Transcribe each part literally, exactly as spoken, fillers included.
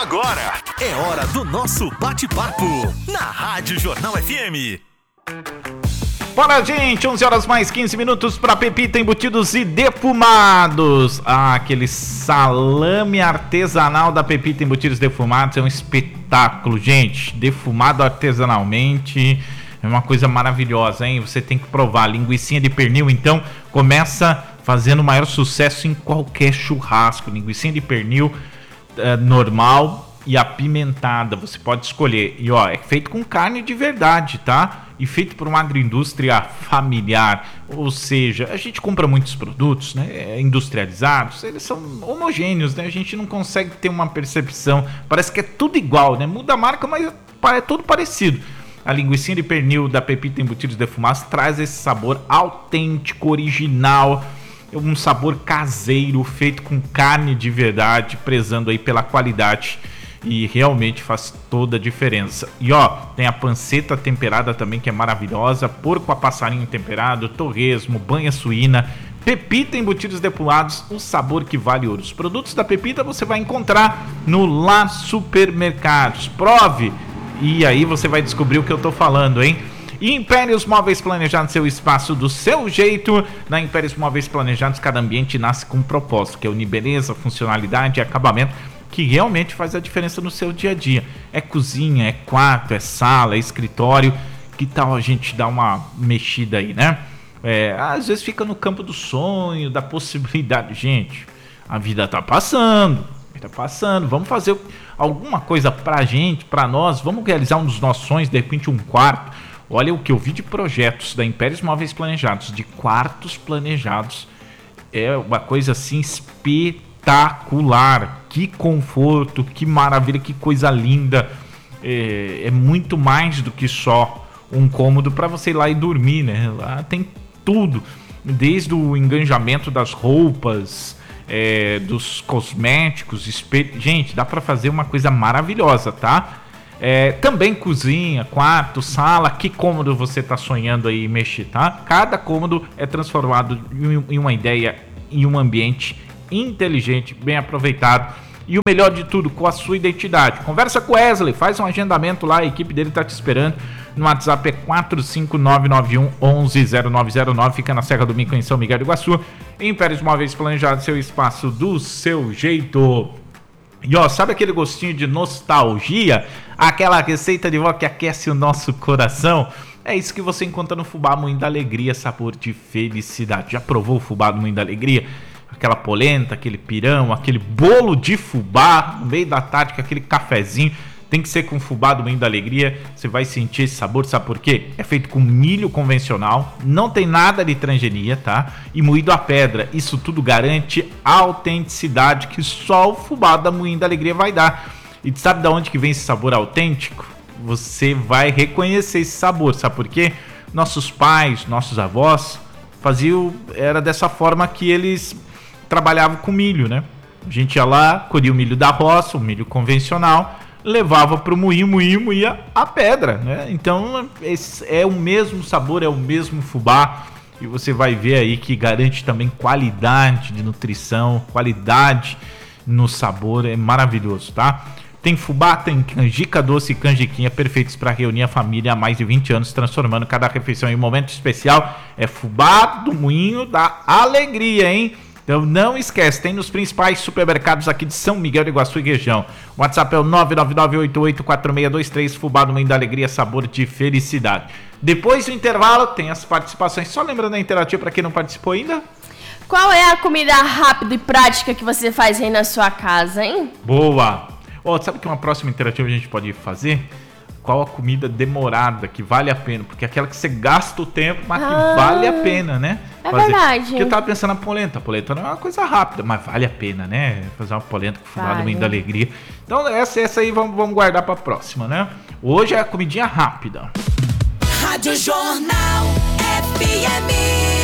Agora é hora do nosso bate-papo na Rádio Jornal F M. Bora, gente, onze horas mais quinze minutos para Pepita Embutidos e Defumados. Ah, aquele salame artesanal da Pepita Embutidos e Defumados é um espetáculo, gente. Defumado artesanalmente é uma coisa maravilhosa, hein? Você tem que provar. Linguicinha de pernil, então, começa fazendo maior sucesso em qualquer churrasco. Linguicinha de pernil é, normal e apimentada, você pode escolher. E ó, é feito com carne de verdade, tá? E feito por uma agroindústria familiar, ou seja, a gente compra muitos produtos, né, industrializados, eles são homogêneos, né, a gente não consegue ter uma percepção, parece que é tudo igual, né, muda a marca, mas é tudo parecido. A linguicinha de pernil da Pepita Embutidos Defumados traz esse sabor autêntico, original, um sabor caseiro, feito com carne de verdade, prezando aí pela qualidade. E realmente faz toda a diferença. E ó, tem a panceta temperada também, que é maravilhosa. Porco a passarinho temperado, torresmo, banha suína, Pepita Embutidos Defumados, o sabor que vale ouro. Os produtos da Pepita você vai encontrar no Lá Supermercados. Prove! E aí você vai descobrir o que eu tô falando, hein? E Impérios Móveis Planejados, seu espaço do seu jeito. Na Impérios Móveis Planejados, cada ambiente nasce com um propósito, que é unir beleza, funcionalidade e acabamento, que realmente faz a diferença no seu dia a dia. É cozinha, é quarto, é sala, é escritório. Que tal a gente dar uma mexida aí, né? É, às vezes fica no campo do sonho, da possibilidade. Gente, a vida tá passando, tá passando. Vamos fazer alguma coisa pra gente, pra nós. Vamos realizar um dos nossos sonhos, de repente um quarto. Olha o que eu vi de projetos da Impérios Móveis Planejados, de quartos planejados. É uma coisa assim espetacular. Espetacular, que conforto, que maravilha, que coisa linda. É, é muito mais do que só um cômodo para você ir lá e dormir, né? Lá tem tudo, desde o enganjamento das roupas, é, dos cosméticos, espelho. Gente, dá para fazer uma coisa maravilhosa, tá? É, também cozinha, quarto, sala, que cômodo você tá sonhando aí mexer, tá? Cada cômodo é transformado em uma ideia, em um ambiente inteligente, bem aproveitado e o melhor de tudo, com a sua identidade. Conversa com o Wesley, faz um agendamento lá, a equipe dele tá te esperando. No WhatsApp é quatro cinco nove nove um um um zero nove zero nove, fica na Serra do Mico, em São Miguel do Iguaçu. Impérios Móveis Planejados, seu espaço do seu jeito. E ó, sabe aquele gostinho de nostalgia? Aquela receita de vó que aquece o nosso coração? É isso que você encontra no Fubá Moinho da Alegria, sabor de felicidade. Já provou o Fubá do Moinho da Alegria? Aquela polenta, aquele pirão, aquele bolo de fubá no meio da tarde, com aquele cafezinho. Tem que ser com fubá do Moinho da Alegria. Você vai sentir esse sabor, sabe por quê? É feito com milho convencional, não tem nada de transgenia, tá? E moído à pedra. Isso tudo garante a autenticidade que só o fubá da Moinho da Alegria vai dar. E sabe de onde que vem esse sabor autêntico? Você vai reconhecer esse sabor, sabe por quê? Nossos pais, nossos avós faziam, era dessa forma que eles trabalhavam com milho, né? A gente ia lá, colhia o milho da roça, o milho convencional, levava para o moinho, moinho, moía a pedra, né? Então esse é o mesmo sabor, é o mesmo fubá, e você vai ver aí que garante também qualidade de nutrição, qualidade no sabor, é maravilhoso, tá? Tem fubá, tem canjica doce e canjiquinha, perfeitos para reunir a família há mais de vinte anos, transformando cada refeição em um momento especial. É fubá do Moinho da Alegria, hein? Então não esquece, tem nos principais supermercados aqui de São Miguel do Iguaçu e região. O WhatsApp é o nove nove nove oito oito quatro seis dois três, Fubá do Moinho da Alegria, sabor de felicidade. Depois do intervalo tem as participações. Só lembrando a interativa para quem não participou ainda. Qual é a comida rápida e prática que você faz aí na sua casa, hein? Boa! Oh, sabe que uma próxima interativa a gente pode fazer? Qual a comida demorada que vale a pena? Porque aquela que você gasta o tempo, mas que ah, vale a pena, né? É fazer. Verdade. Porque eu tava pensando na polenta. A polenta não é uma coisa rápida, mas vale a pena, né? Fazer uma polenta com fubá do Moinho da Alegria. Então essa, essa aí vamos, vamos guardar pra próxima, né? Hoje é a comidinha rápida. Rádio Jornal F M.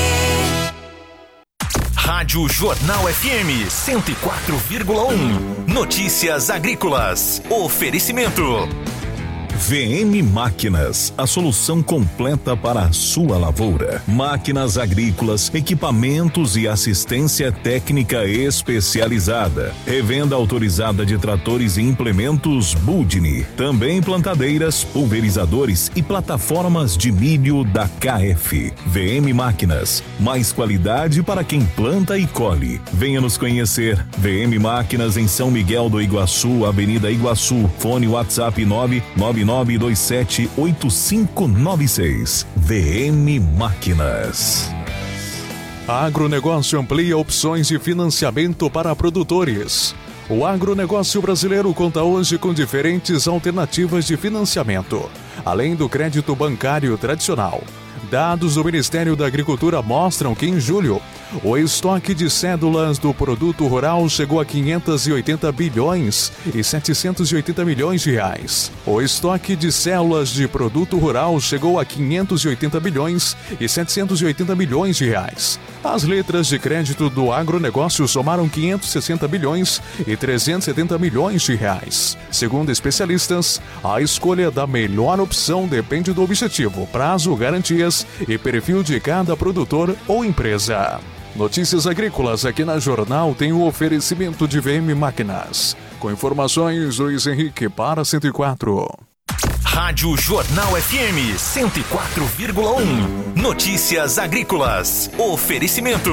Rádio Jornal F M cento e quatro vírgula um. Notícias agrícolas. Oferecimento. V M Máquinas, a solução completa para a sua lavoura. Máquinas agrícolas, equipamentos e assistência técnica especializada. Revenda autorizada de tratores e implementos Budni. Também plantadeiras, pulverizadores e plataformas de milho da K F. V M Máquinas, mais qualidade para quem planta e colhe. Venha nos conhecer. V M Máquinas em São Miguel do Iguaçu, Avenida Iguaçu. Fone WhatsApp nove nove nove dois sete oito cinco nove seis. V M Máquinas. A Agronegócio amplia opções de financiamento para produtores. O agronegócio brasileiro conta hoje com diferentes alternativas de financiamento, além do crédito bancário tradicional. Dados do Ministério da Agricultura mostram que em julho, o estoque de cédulas do produto rural chegou a quinhentos e oitenta bilhões e setecentos e oitenta milhões de reais. O estoque de células de produto rural chegou a quinhentos e oitenta bilhões e setecentos e oitenta milhões de reais. As letras de crédito do agronegócio somaram quinhentos e sessenta bilhões e trezentos e setenta milhões de reais. Segundo especialistas, a escolha da melhor opção depende do objetivo, prazo, garantias e perfil de cada produtor ou empresa. Notícias agrícolas aqui na Jornal tem o oferecimento de V M Máquinas. Com informações, Luiz Henrique para cento e quatro. Rádio Jornal F M cento e quatro vírgula um. Notícias agrícolas. Oferecimento.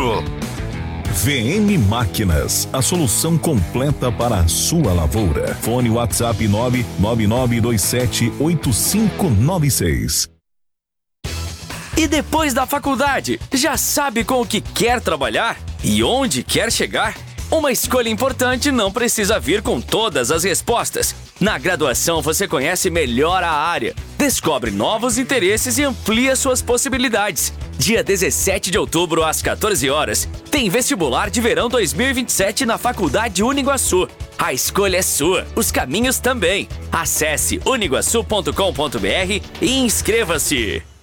V M Máquinas, a solução completa para a sua lavoura. Fone WhatsApp nove nove nove dois sete oito cinco nove seis. E depois da faculdade, já sabe com o que quer trabalhar e onde quer chegar? Uma escolha importante não precisa vir com todas as respostas. Na graduação você conhece melhor a área, descobre novos interesses e amplia suas possibilidades. Dia dezessete de outubro, às quatorze horas, tem vestibular de verão dois mil e vinte e sete na Faculdade Uniguaçu. A escolha é sua, os caminhos também. Acesse uniguaçu ponto com ponto br e inscreva-se.